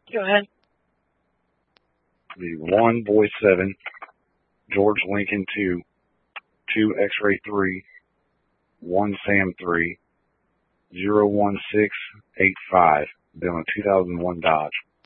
Go ahead. The 1 Boy 7, George Lincoln 2, 2 X-Ray 3, 1 Sam 3, 01685. Been a 2001 Dodge.